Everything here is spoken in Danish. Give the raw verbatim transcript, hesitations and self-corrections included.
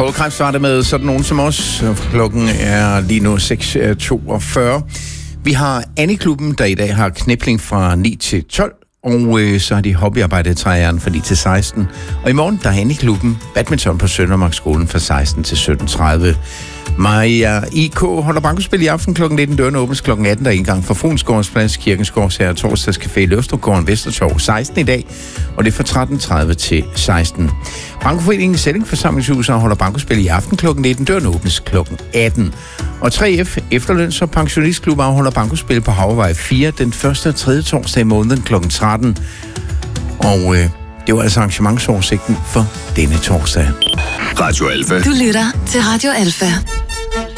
Prøvekræft starter med sådan nogen som os. Klokken er lige nu seks toogfyrre. Vi har Annie-klubben, der i dag har knipling fra ni til tolv. Og øh, så har de hobbyarbejdet træerne fra ni til seksten. Og i morgen, der er Annie-klubben badminton på Søndermarksskolen fra seksten til sytten tredive. Maja I K holder bankospil i aften klokken nitten. Dørene åbnes klokken atten. Der er indgang fra Fruensgårdens Plads, Kirkensgårds her, Torsdagscafé i Løvstrupgården, Vestertorv seksten i dag. Og det er fra tretten tredive til seksten. Bankoforeningen Sællingforsamlingshus holder bankospil i aften klokken nitten. Dørene åbnes klokken atten. Og tre F Efterløns- og Pensionistklub afholder bankospil på Havvej fire den første og tredje torsdag i måneden klokken tretten. Og øh, det var altså arrangementsoversigten for denne torsdag. Radio Alfa. Du lytter til Radio Alfa.